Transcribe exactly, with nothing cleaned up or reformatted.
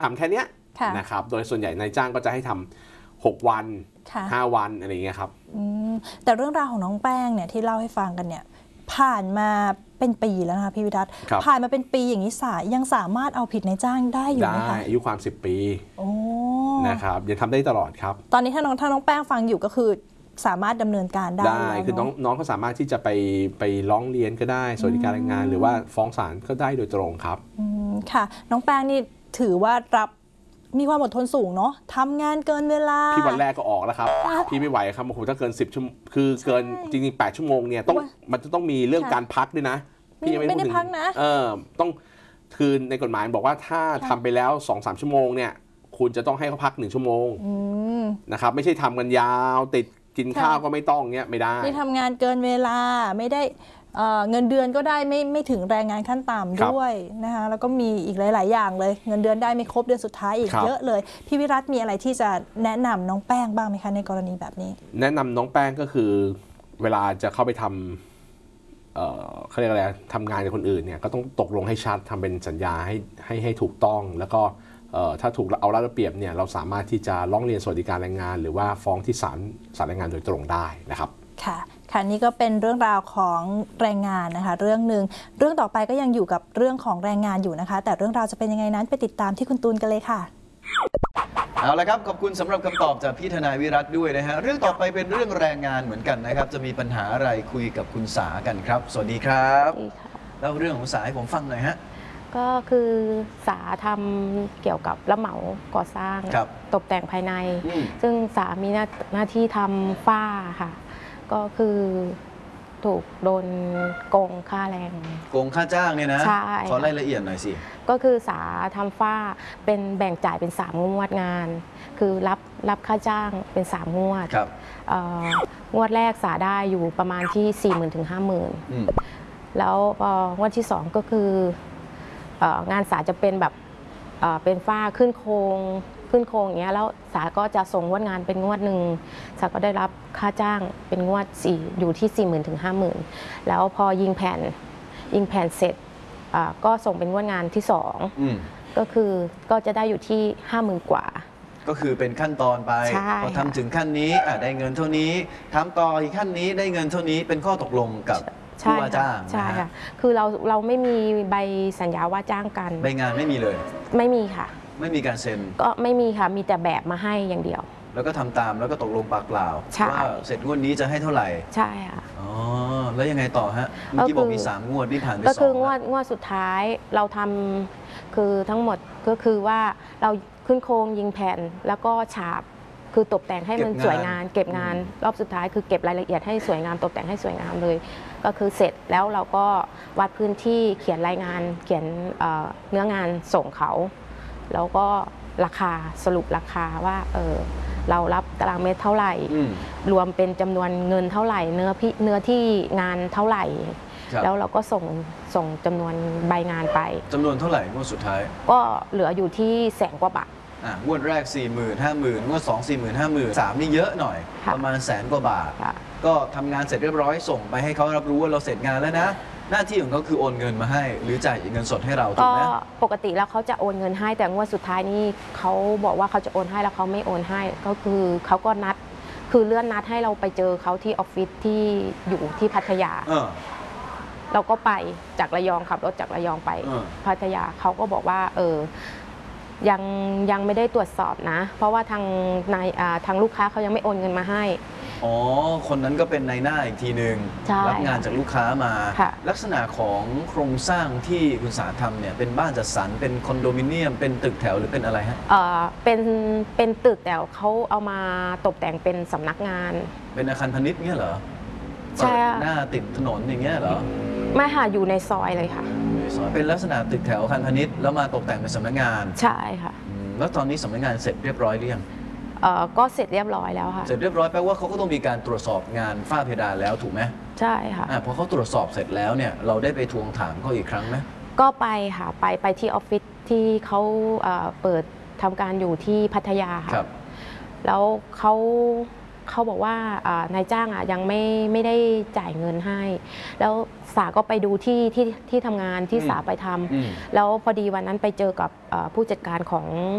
ทำแค่นี้นะครับโดยส่วนใหญ่นายจ้างก็จะให้ทำหกวันห้าวันอะไรอย่างเงี้ยครับแต่เรื่องราวของน้องแป้งเนี่ยที่เล่าให้ฟังกันเนี่ยผ่านมาเป็นปีแล้วนะคะพี่วิทัศน์ผ่านมาเป็นปีอย่างนี้สายยังสามารถเอาผิดนายจ้างได้อยู่ไหมคะได้อายุความสิบปีนะครับยังทำได้ตลอดครับตอนนี้ถ้าน้องถ้าน้องแป้งฟังอยู่ก็คือสามารถดำเนินการได้ได้คือน้องน้องก็สามารถที่จะไปไปร้องเรียนก็ได้สวัสดิการแรงงานหรือว่าฟ้องศาลก็ได้โดยตรงครับค่ะน้องแป้งนี่ถือว่ารับมีความอดทนสูงเนาะทำงานเกินเวลาพี่วันแรกก็ออกแล้วครับพี่ไม่ไหวครับโอ้โหถ้าเกินสิบชั่วโมงคือเกินจริงๆแปดชั่วโมงเนี่ยต้องมันจะต้องมีเรื่องการพักด้วยนะพี่ยังไม่ได้พักนะเออต้องคือในกฎหมายบอกว่าถ้าทำไปแล้ว สองถึงสาม ชั่วโมงเนี่ยคุณจะต้องให้เขาพักหนึ่งชั่วโมงนะครับไม่ใช่ทำกันยาวติดกินข้าวก็ไม่ต้องเงี้ยไม่ได้ที่ทำงานเกินเวลาไม่ได้เงินเดือนก็ได้ไม่ไม่ถึงแรงงานขั้นต่ำด้วยนะคะแล้วก็มีอีกหลายๆอย่างเลยเงินเดือนได้ไม่ครบเดือนสุดท้ายอีกเยอะเลยพี่วิรัตมีอะไรที่จะแนะนำน้องแป้งบ้างไหมคะในกรณีแบบนี้แนะนำน้องแป้งก็คือเวลาจะเข้าไปทำเอ่อเขาเรียกอะไรทำงานกับคนอื่นเนี่ยก็ต้องตกลงให้ชัดทำเป็นสัญญาให้ให้ให้ถูกต้องแล้วก็ถ้าถูกเอารัดเอาเปรียบเนี่ยเราสามารถที่จะร้องเรียนสวัสดิการแรงงานหรือว่าฟ้องที่ศาลศาลแรงงานโดยตรงได้นะครับค่ะค่ะนี่ก็เป็นเรื่องราวของแรงงานนะคะเรื่องหนึ่งเรื่องต่อไปก็ยังอยู่กับเรื่องของแรงงานอยู่นะคะแต่เรื่องราวจะเป็นยังไงนั้นไปติดตามที่คุณตูนกันเลยค่ะเอาละครับขอบคุณสำหรับคำตอบจากพี่ทนายวิรัตด้วยนะฮะเรื่องต่อไปเป็นเรื่องแรงงานเหมือนกันนะครับจะมีปัญหาอะไรคุยกับคุณสากันครับสวัสดีครับแล้วเรื่องของสาให้ผมฟังหน่อยฮะก็คือสาทำเกี่ยวกับรับเหมาก่อสร้างตกแต่งภายในซึ่งสามีหน้าที่ทำฝ้าค่ะก็คือถูกโดนโกงค่าแรงโกงค่าจ้างเนี่ยนะขอรายละเอียดหน่อยสิก็คือสาทำฝ้าเป็นแบ่งจ่ายเป็นสามงวดงานคือรับรับค่าจ้างเป็นสามงวดงวดแรกสาได้อยู่ประมาณที่สี่หมื่นถึงห้าหมื่นแล้วพองวดที่สองก็คืองานสาจะเป็นแบบเป็นฝ้าขึ้นโครงขึ้นโครงอย่างเงี้ยแล้วสาก็จะส่งงวดงานเป็นงวดหนึ่งสาก็ได้รับค่าจ้างเป็นงวดสี่อยู่ที่สี่หมื่นถึงห้าหมื่นแล้วพอยิงแผ่นยิงแผ่นเสร็จก็ส่งเป็นงวดงานที่สองก็คือก็จะได้อยู่ที่ห้าหมื่นกว่าก็คือเป็นขั้นตอนไปพอทำถึงขั้นนี้ได้เงินเท่านี้ทำต่ออีกขั้นนี้ได้เงินเท่านี้เป็นข้อตกลงกับผู้ว่าจ้างใช่ค่ะคือเราเราไม่มีใบสัญญาว่าจ้างกันใบงานไม่มีเลยไม่มีค่ะไม่มีการเซ็นก็ไม่มีค่ะมีแต่แบบมาให้อย่างเดียวแล้วก็ทำตามแล้วก็ตกลงปากเปล่าว่าเสร็จงวดนี้จะให้เท่าไหร่ใช่ค่ะอ๋อแล้วยังไงต่อฮะเมื่อกี้บอกมีสามงวดนี่ผ่านไปสองก็คืองวดงวดสุดท้ายเราทำคือทั้งหมดก็คือว่าเราขึ้นโครงยิงแผ่นแล้วก็ฉาบคือตกแต่งให้มันสวยงามเก็บงานรอบสุดท้ายคือเก็บรายละเอียดให้สวยงามตกแต่งให้สวยงามเลยก็คือเสร็จแล้วเราก็วัดพื้นที่เขียนรายงานเขียนเนื้องานส่งเขาแล้วก็ราคาสรุปราคาว่าเออเรารับตารางเมตรเท่าไหร่รวมเป็นจำนวนเงินเท่าไหร่เนื้อพี่เนื้อที่งานเท่าไหร่แล้วเราก็ส่งส่งจำนวนใบงานไปจำนวนเท่าไหร่งวดสุดท้ายก็เหลืออยู่ที่แสนกว่าบาทงวดแรก สี่หมื่น ห้าหมื่น งวดสอง สี่หมื่น ห้าหมื่น สามนี่เยอะหน่อยประมาณแสนกว่าบาทก็ทำงานเสร็จเรียบร้อยส่งไปให้เขารับรู้ว่าเราเสร็จงานแล้วนะหน้าที่ของเขาคือโอนเงินมาให้หรือจ่ายเงินสดให้เราถูกไหมปกติแล้วเขาจะโอนเงินให้แต่งวดสุดท้ายนี่เขาบอกว่าเขาจะโอนให้แล้วเขาไม่โอนให้ก็คือเขาก็นัดคือเลื่อนนัดให้เราไปเจอเขาที่ออฟฟิศที่อยู่ที่พัทยาเราก็ไปจากระยองขับรถจากระยองไปพัทยาเขาก็บอกว่าเออยังยังไม่ได้ตรวจสอบนะเพราะว่าทางนายทางลูกค้าเขายังไม่โอนเงินมาให้อ๋อคนนั้นก็เป็นนายหน้าอีกทีหนึ่งรับงานจากลูกค้ามาลักษณะของโครงสร้างที่คุณสาทำเนี่ยเป็นบ้านจัดสรรเป็นคอนโดมิเนียมเป็นตึกแถวหรือเป็นอะไรฮะเออเป็นเป็นตึกแต่เขาเอามาตกแต่งเป็นสำนักงานเป็นอาคารพาณิชย์เงี้ยเหรอใช่หน้าติดถนนอย่างเงี้ยเหรอไม่ค่ะอยู่ในซอยเลยค่ะเป็นลักษณะตึกแถวอาคารพาณิชย์แล้วมาตกแต่งเป็นสำนักงานใช่ค่ะแล้วตอนนี้สำนักงานเสร็จเรียบร้อยหรือยังเออก็เสร็จเรียบร้อยแล้วค่ะเสร็จเรียบร้อยแปลว่าเขาก็ต้องมีการตรวจสอบงานฝ้าเพดานแล้วถูกไหมใช่ค่ะพอเขาตรวจสอบเสร็จแล้วเนี่ยเราได้ไปทวงถามเขาอีกครั้งไหมก็ไปค่ะไปไปที่ออฟฟิศที่เขาเปิดทำการอยู่ที่พัทยาค่ะแล้วเขาเขาบอกว่านายจ้างอ่ะยังไม่ไม่ได้จ่ายเงินให้แล้วสาก็ไปดูที่ที่ที่ทำงานที่สาไปทำแล้วพอดีวันนั้นไปเจอกับผู้จัดการของ